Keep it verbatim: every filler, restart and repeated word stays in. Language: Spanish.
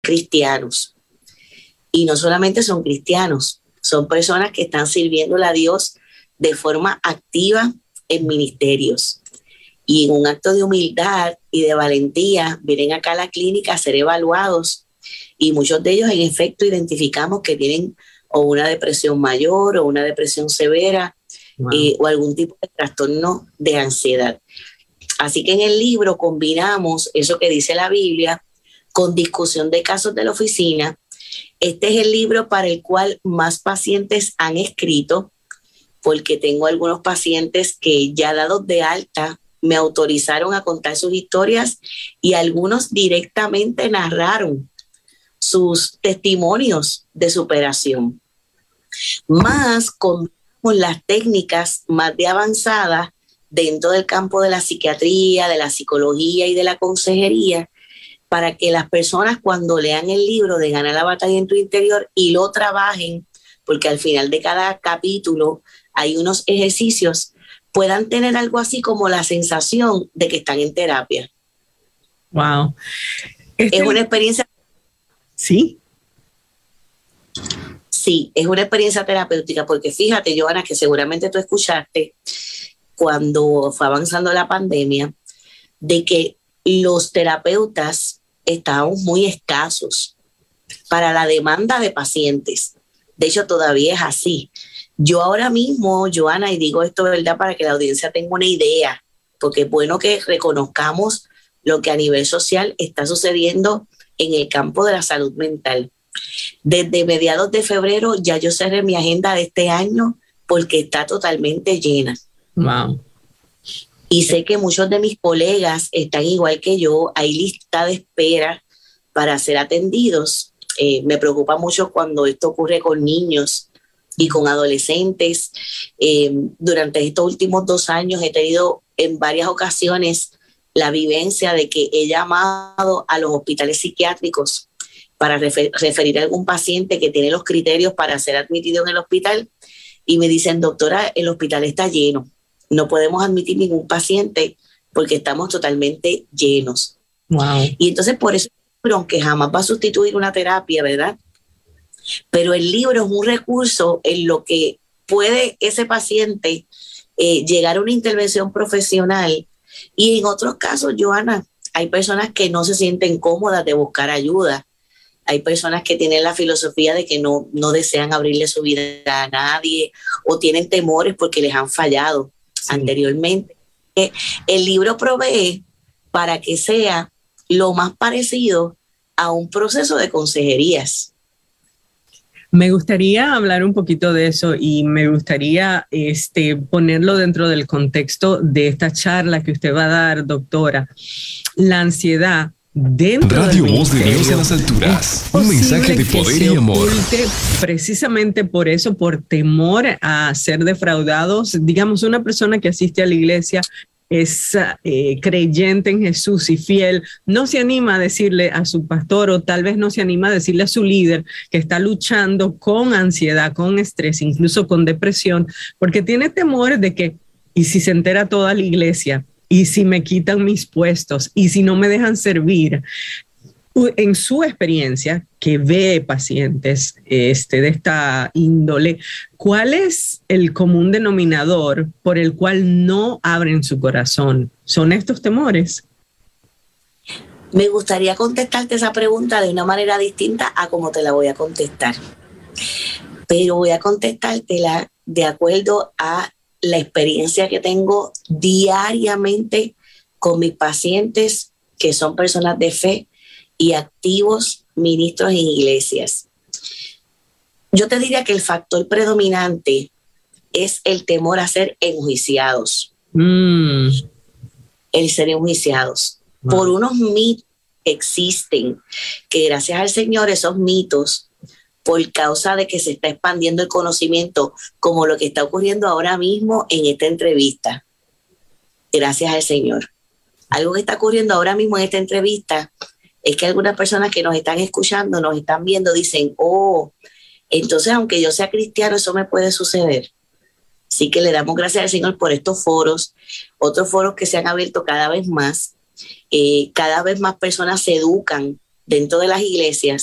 cristianos. Y no solamente son cristianos, son personas que están sirviéndole a Dios de forma activa en ministerios. Y en un acto de humildad y de valentía, vienen acá a la clínica a ser evaluados. Y muchos de ellos, en efecto, identificamos que tienen o una depresión mayor o una depresión severa, wow. eh, o algún tipo de trastorno de ansiedad. Así que en el libro combinamos eso que dice la Biblia con discusión de casos de la oficina. Este es el libro para el cual más pacientes han escrito, porque tengo algunos pacientes que ya dados de alta me autorizaron a contar sus historias y algunos directamente narraron sus testimonios de superación. Más con, con las técnicas más de avanzadas dentro del campo de la psiquiatría, de la psicología y de la consejería, para que las personas cuando lean el libro de Gana la Batalla en tu Interior y lo trabajen, porque al final de cada capítulo hay unos ejercicios, puedan tener algo así como la sensación de que están en terapia. Wow. Este... Es una experiencia... ¿Sí? Sí, es una experiencia terapéutica, porque fíjate, Johanna, que seguramente tú escuchaste cuando fue avanzando la pandemia, de que los terapeutas estábamos muy escasos para la demanda de pacientes. De hecho, todavía es así. Yo ahora mismo, Johanna, y digo esto de verdad para que la audiencia tenga una idea, porque es bueno que reconozcamos lo que a nivel social está sucediendo en el campo de la salud mental. Desde mediados de febrero ya yo cerré mi agenda de este año porque está totalmente llena. Wow. Y sé que muchos de mis colegas están igual que yo, hay lista de espera para ser atendidos. Eh, me preocupa mucho cuando esto ocurre con niños y con adolescentes. Eh, durante estos últimos dos años he tenido en varias ocasiones la vivencia de que he llamado a los hospitales psiquiátricos para refer- referir a algún paciente que tiene los criterios para ser admitido en el hospital y me dicen, doctora, el hospital está lleno. No podemos admitir ningún paciente porque estamos totalmente llenos. Wow. Y entonces por eso, aunque jamás va a sustituir una terapia, ¿verdad? Pero el libro es un recurso en lo que puede ese paciente eh, llegar a una intervención profesional. Y en otros casos, Johanna, hay personas que no se sienten cómodas de buscar ayuda. Hay personas que tienen la filosofía de que no, no desean abrirle su vida a nadie o tienen temores porque les han fallado sí. anteriormente. El libro provee para que sea lo más parecido a un proceso de consejerías. Me gustaría hablar un poquito de eso y me gustaría este, ponerlo dentro del contexto de esta charla que usted va a dar, doctora. La ansiedad dentro Radio del Voz de Dios en las alturas. Un mensaje de poder y amor. Precisamente por eso, por temor a ser defraudados, digamos, una persona que asiste a la iglesia es eh, creyente en Jesús y fiel, no se anima a decirle a su pastor o tal vez no se anima a decirle a su líder que está luchando con ansiedad, con estrés, incluso con depresión, porque tiene temor de que, ¿y si se entera toda la iglesia? ¿Y si me quitan mis puestos? ¿Y si no me dejan servir? En su experiencia, que ve pacientes este, de esta índole, ¿cuál es el común denominador por el cual no abren su corazón? ¿Son estos temores? Me gustaría contestarte esa pregunta de una manera distinta a como te la voy a contestar. Pero voy a contestártela de acuerdo a la experiencia que tengo diariamente con mis pacientes que son personas de fe y activos ministros en iglesias. Yo te diría que el factor predominante es el temor a ser enjuiciados. Mm. El ser enjuiciados wow. por unos mitos que existen, que gracias al Señor esos mitos, por causa de que se está expandiendo el conocimiento, como lo que está ocurriendo ahora mismo en esta entrevista, gracias al Señor. Algo que está ocurriendo ahora mismo en esta entrevista es que algunas personas que nos están escuchando, nos están viendo, dicen, oh, entonces aunque yo sea cristiano, eso me puede suceder. Así que le damos gracias al Señor por estos foros, otros foros que se han abierto cada vez más. Eh, cada vez más personas se educan dentro de las iglesias